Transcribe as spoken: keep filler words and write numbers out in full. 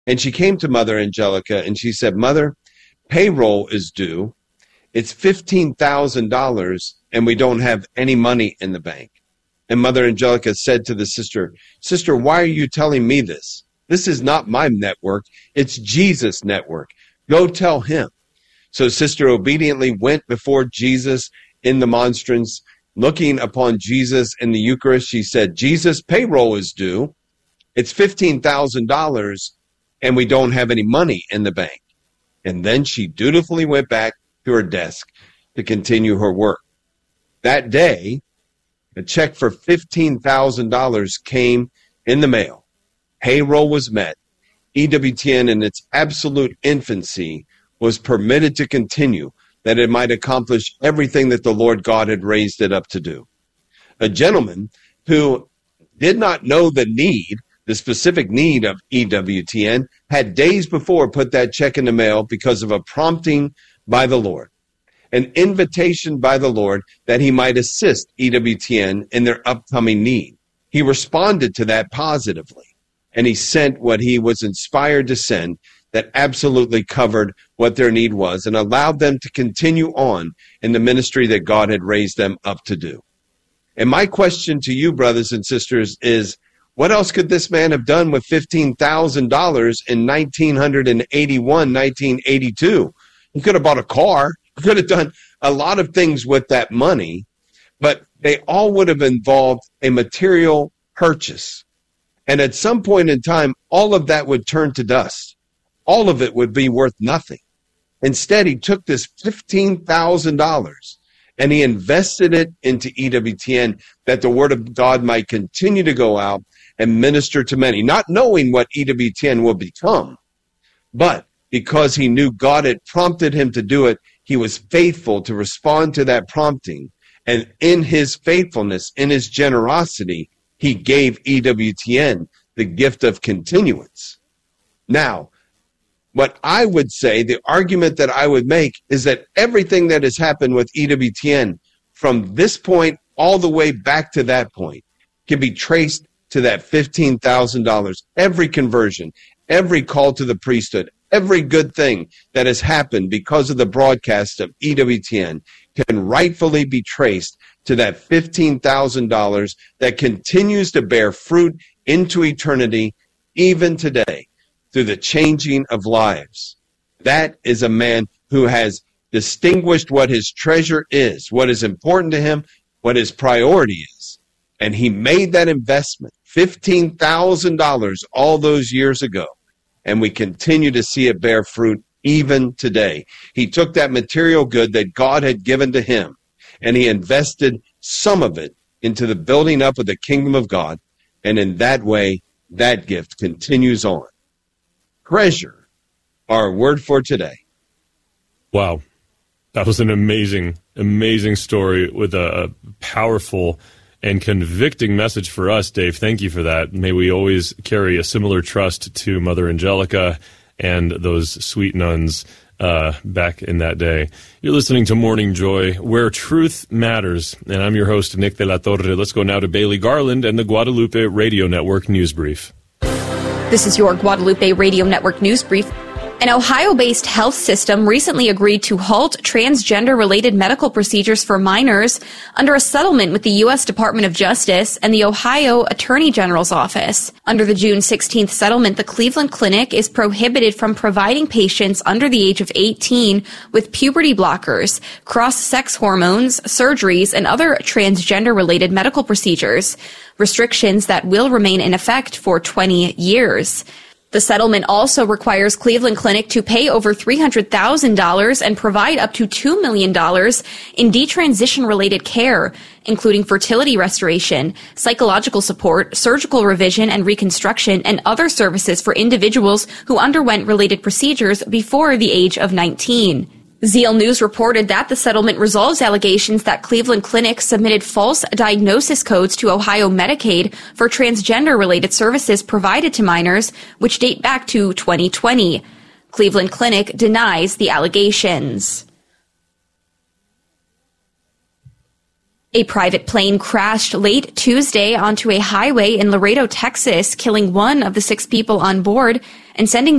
And she came to Mother Angelica and she said, Mother, payroll is due. It's fifteen thousand dollars and we don't have any money in the bank. And Mother Angelica said to the sister, Sister, why are you telling me this? This is not my network. It's Jesus' network. Go tell him. So Sister obediently went before Jesus in the monstrance, looking upon Jesus in the Eucharist. She said, Jesus, payroll is due. It's fifteen thousand dollars and we don't have any money in the bank. And then she dutifully went back to her desk to continue her work. That day, a check for fifteen thousand dollars came in the mail. Payroll was met. E W T N in its absolute infancy was permitted to continue, that it might accomplish everything that the Lord God had raised it up to do. A gentleman who did not know the need, the specific need of E W T N, had days before put that check in the mail because of a prompting by the Lord, an invitation by the Lord that he might assist E W T N in their upcoming need. He responded to that positively, and he sent what he was inspired to send that absolutely covered what their need was and allowed them to continue on in the ministry that God had raised them up to do. And my question to you, brothers and sisters, is what else could this man have done with fifteen thousand dollars in nineteen eighty-one, nineteen eighty-two? He could have bought a car. He could have done a lot of things with that money, but they all would have involved a material purchase. And at some point in time, all of that would turn to dust. All of it would be worth nothing. Instead, he took this fifteen thousand dollars and he invested it into E W T N that the word of God might continue to go out and minister to many, not knowing what E W T N will become. But because he knew God had prompted him to do it, he was faithful to respond to that prompting. And in his faithfulness, in his generosity, he gave E W T N the gift of continuance. Now, what I would say, the argument that I would make is that everything that has happened with E W T N from this point all the way back to that point can be traced to that fifteen thousand dollars. Every conversion, every call to the priesthood, every good thing that has happened because of the broadcast of E W T N can rightfully be traced to that fifteen thousand dollars that continues to bear fruit into eternity even today through the changing of lives. That is a man who has distinguished what his treasure is, what is important to him, what his priority is. And he made that investment, fifteen thousand dollars all those years ago. And we continue to see it bear fruit even today. He took that material good that God had given to him, and he invested some of it into the building up of the kingdom of God. And in that way, that gift continues on. Treasure, our word for today. Wow. That was an amazing, amazing story with a powerful and convicting message for us, Dave. Thank you for that. May we always carry a similar trust to Mother Angelica and those sweet nuns uh, back in that day. You're listening to Morning Joy, where truth matters. And I'm your host, Nick de la Torre. Let's go now to Bailey Garland and the Guadalupe Radio Network News Brief. This is your Guadalupe Radio Network News Brief. An Ohio-based health system recently agreed to halt transgender-related medical procedures for minors under a settlement with the U S Department of Justice and the Ohio Attorney General's office. Under the June sixteenth settlement, the Cleveland Clinic is prohibited from providing patients under the age of eighteen with puberty blockers, cross-sex hormones, surgeries, and other transgender-related medical procedures, restrictions that will remain in effect for twenty years. The settlement also requires Cleveland Clinic to pay over three hundred thousand dollars and provide up to two million dollars in detransition-related care, including fertility restoration, psychological support, surgical revision and reconstruction, and other services for individuals who underwent related procedures before the age of nineteen. Zeal News reported that the settlement resolves allegations that Cleveland Clinic submitted false diagnosis codes to Ohio Medicaid for transgender-related services provided to minors, which date back to twenty twenty. Cleveland Clinic denies the allegations. A private plane crashed late Tuesday onto a highway in Laredo, Texas, killing one of the six people on board and sending